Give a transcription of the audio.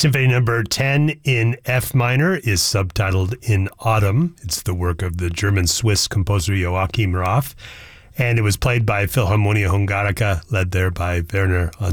Symphony number 10 in F minor is subtitled In Autumn. It's the work of the German-Swiss composer Joachim Raff, and it was played by Philharmonia Hungarica, led there by Werner